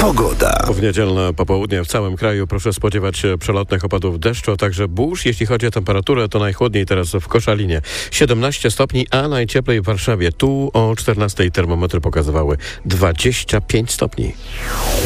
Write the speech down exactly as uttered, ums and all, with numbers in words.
Pogoda. W niedzielne popołudnie w całym kraju proszę spodziewać się przelotnych opadów deszczu, a także burz. Jeśli chodzi o temperaturę, to najchłodniej teraz w Koszalinie siedemnaście stopni, a najcieplej w Warszawie. Tu o czternastej termometry pokazywały dwadzieścia pięć stopni.